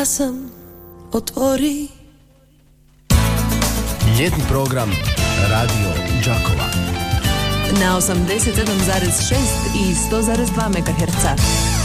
sam otvori. Ljetni program Radio Đakova na 87,6 i 100,2 MHz.